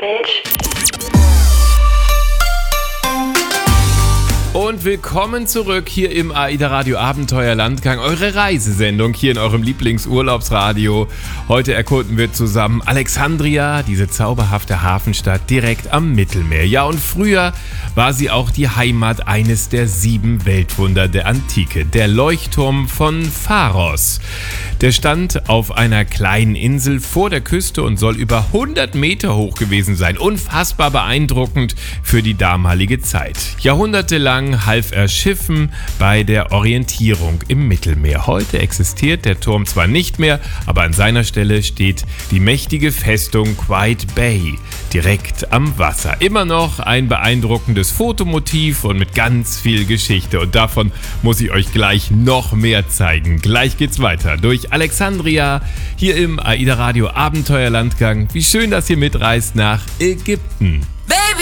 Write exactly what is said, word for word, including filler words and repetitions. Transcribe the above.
bitch. Und willkommen zurück hier im AIDA Radio Abenteuer Landgang, eure Reisesendung hier in eurem Lieblingsurlaubsradio. Heute erkunden wir zusammen Alexandria, diese zauberhafte Hafenstadt direkt am Mittelmeer. Ja, und früher war sie auch die Heimat eines der sieben Weltwunder der Antike, der Leuchtturm von Pharos. Der stand auf einer kleinen Insel vor der Küste und soll über hundert Meter hoch gewesen sein. Unfassbar beeindruckend für die damalige Zeit. Jahrhundertelang half er Schiffen bei der Orientierung im Mittelmeer. Heute existiert der Turm zwar nicht mehr, aber an seiner Stelle steht die mächtige Festung White Bay, direkt am Wasser. Immer noch ein beeindruckendes Fotomotiv und mit ganz viel Geschichte. Und davon muss ich euch gleich noch mehr zeigen. Gleich geht's weiter durch Alexandria, hier im AIDA Radio Abenteuerlandgang. Wie schön, dass ihr mitreist nach Ägypten. Baby,